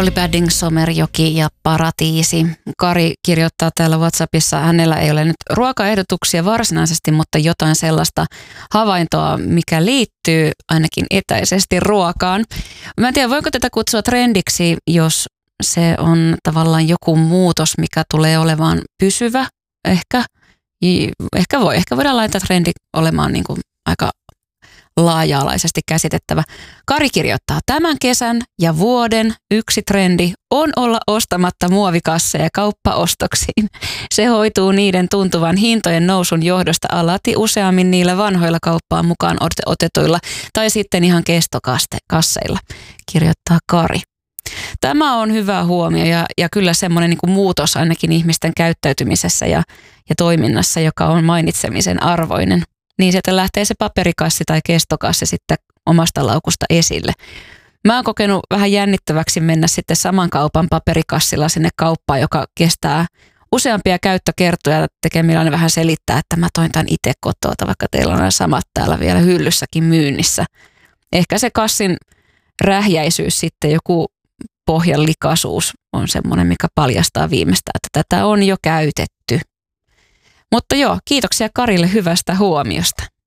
Dolly Padding, Somerjoki ja Paratiisi. Kari kirjoittaa täällä WhatsAppissa, hänellä ei ole nyt ruokaehdotuksia varsinaisesti, mutta jotain sellaista havaintoa, mikä liittyy ainakin etäisesti ruokaan. Mä en tiedä, voiko tätä kutsua trendiksi, jos se on tavallaan joku muutos, mikä tulee olemaan pysyvä. Ehkä voidaan laittaa trendi olemaan niin kuin aika laaja-alaisesti käsitettävä. Kari kirjoittaa, tämän kesän ja vuoden yksi trendi on olla ostamatta muovikasseja kauppaostoksiin. Se hoituu niiden tuntuvan hintojen nousun johdosta alati useammin niillä vanhoilla kauppaan mukaan otetuilla tai sitten ihan kestokasseilla, kirjoittaa Kari. Tämä on hyvä huomio ja kyllä semmoinen niin kuin muutos ainakin ihmisten käyttäytymisessä ja toiminnassa, joka on mainitsemisen arvoinen. Niin sieltä lähtee se paperikassi tai kestokassi sitten omasta laukusta esille. Mä oon kokenut vähän jännittäväksi mennä sitten saman kaupan paperikassilla sinne kauppaan, joka kestää useampia käyttökertoja. Tekemillä vähän selittää, että mä toin tämän itse kotoa, vaikka teillä on nämä samat täällä vielä hyllyssäkin myynnissä. Ehkä se kassin rähjäisyys sitten, joku pohjan likaisuus on semmoinen, mikä paljastaa viimeistään, että tätä on jo käytetty. Mutta joo, kiitoksia Karille hyvästä huomiosta.